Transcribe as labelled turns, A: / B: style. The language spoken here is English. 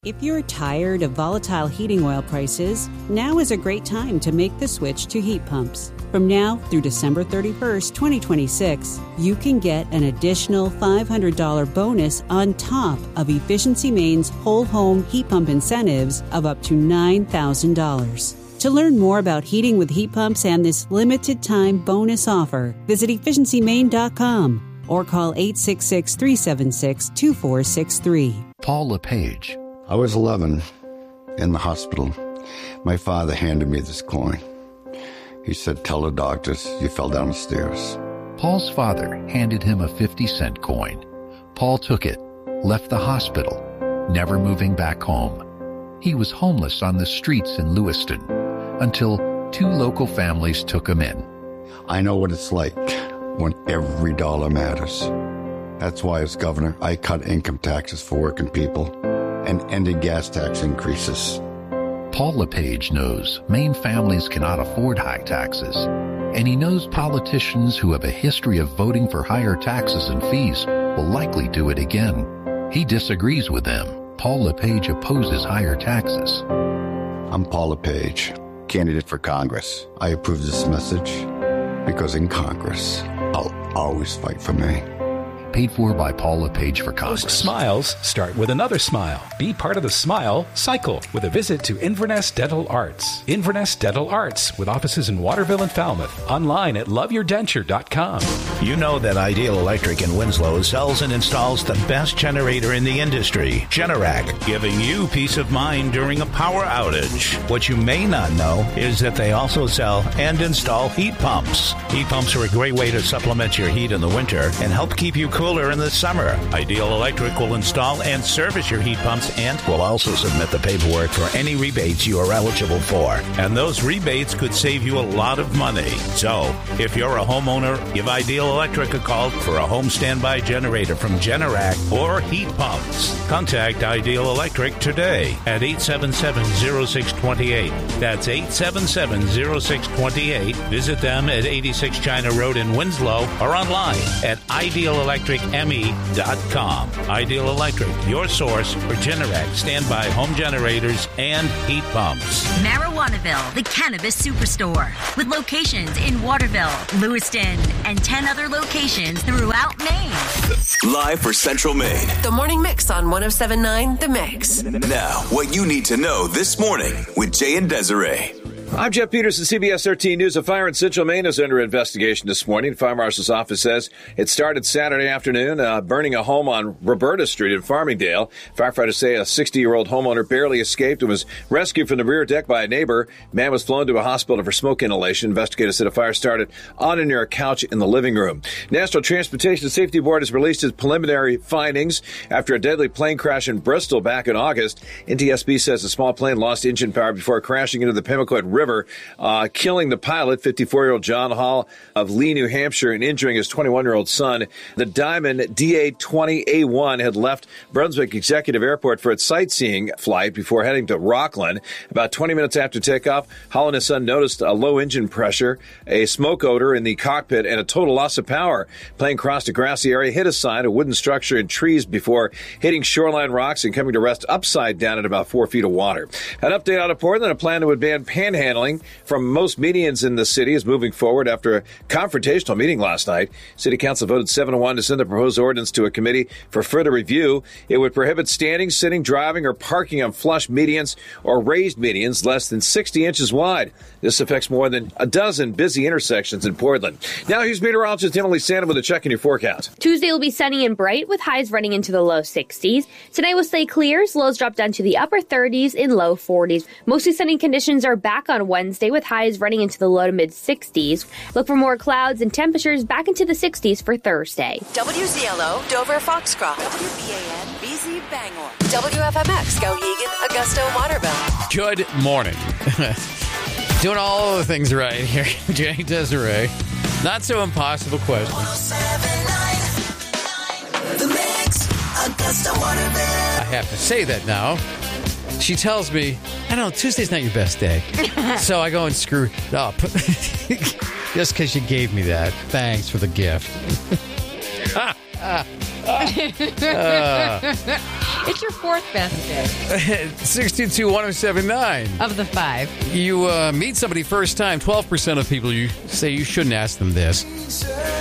A: If you're tired of volatile heating oil prices, now is a great time to make the switch to heat pumps. From now through December 31st, 2026, you can get an additional $500 bonus on top of Efficiency Maine's whole home heat pump incentives of up to $9,000. To learn more about heating with heat pumps and this limited time bonus offer, visit efficiencymaine.com or call 866-376-2463.
B: Paul LePage.
C: I was 11 in the hospital. My father handed me this coin. He said, "Tell the doctors you fell down the stairs."
B: Paul's father handed him a 50-cent coin. Paul took it, left the hospital, never moving back home. He was homeless on the streets in Lewiston until 2 local families took him in.
C: I know what it's like when every dollar matters. That's why as governor, I cut income taxes for working people and ended gas tax increases.
B: Paul LePage knows Maine families cannot afford high taxes, and he knows politicians who have a history of voting for higher taxes and fees will likely do it again. He disagrees with them. Paul LePage opposes higher taxes.
C: I'm Paul LePage, candidate for Congress. I approve this message because in Congress, I'll always fight for Maine.
B: Paid for by Paul LePage for Congress.
D: Most smiles start with another smile. Be part of the smile cycle with a visit to Inverness Dental Arts. Inverness Dental Arts, with offices in Waterville and Falmouth. Online at loveyourdenture.com.
E: You know that Ideal Electric in Winslow sells and installs the best generator in the industry, Generac, giving you peace of mind during a power outage. What you may not know is that they also sell and install heat pumps. Heat pumps are a great way to supplement your heat in the winter and help keep you cooler in the summer. Ideal Electric will install and service your heat pumps and will also submit the paperwork for any rebates you are eligible for. And those rebates could save you a lot of money. So, if you're a homeowner, give Ideal Electric a call for a home standby generator from Generac or heat pumps. Contact Ideal Electric today at 877-0628. That's 877-0628. Visit them at 86 China Road in Winslow or online at idealelectricme.com. Ideal Electric, your source for Generac standby home generators and heat pumps.
F: Marijuanaville, the cannabis superstore, with locations in Waterville, Lewiston, and 10 other locations throughout Maine.
G: Live for Central Maine.
H: The Morning Mix on 107.9 The Mix.
G: Now, what you need to know this morning with Jay and Desiree.
I: I'm Jeff Peterson, CBS 13 News. A fire in Central Maine is under investigation this morning. The fire marshal's office says it started Saturday afternoon, burning a home on Roberta Street in Farmingdale. Firefighters say a 60-year-old homeowner barely escaped and was rescued from the rear deck by a neighbor. Man was flown to a hospital for smoke inhalation. Investigators said a fire started on and near a couch in the living room. National Transportation Safety Board has released its preliminary findings after a deadly plane crash in Bristol back in August. NTSB says the small plane lost engine power before crashing into the Pemaquid River, killing the pilot, 54-year-old John Hall of Lee, New Hampshire, and injuring his 21-year-old son. The Diamond DA-20A1 had left Brunswick Executive Airport for its sightseeing flight before heading to Rockland. About 20 minutes after takeoff, Hall and his son noticed a low engine pressure, a smoke odor in the cockpit, and a total loss of power. Plane crossed a grassy area, hit a sign, a wooden structure, and trees before hitting shoreline rocks and coming to rest upside down in about 4 feet of water. An update out of Portland, a plan that would ban panhandling from most medians in the city is moving forward after a confrontational meeting last night. City Council voted 7-1 to send the proposed ordinance to a committee for further review. It would prohibit standing, sitting, driving, or parking on flush medians or raised medians less than 60 inches wide. This affects more than a dozen busy intersections in Portland. Now here's meteorologist Emily Santa with a check in your forecast.
J: Tuesday will be sunny and bright with highs running into the low 60s. Tonight will stay clear. Lows drop down to the upper 30s and low 40s. Mostly sunny conditions are back on Wednesday with highs running into the low to mid 60s. Look for more clouds and temperatures back into the 60s for Thursday.
H: WZLO, Dover, Foxcroft. WBAN, BZ, Bangor. WFMX, Skowhegan, Augusta, Waterville.
K: Good morning. Doing all the things right here. Jay Desiree. Not so impossible question.
L: 1079 The Mix, Augusta, Waterville.
K: I have to say that now. She tells me, I know, Tuesday's not your best day. So I go and screw it up. Just because you gave me that. Thanks for the gift.
M: It's your fourth best day.
K: 622-1079.
M: Of the 5.
K: You meet somebody first time, 12% of people you say you shouldn't ask them this.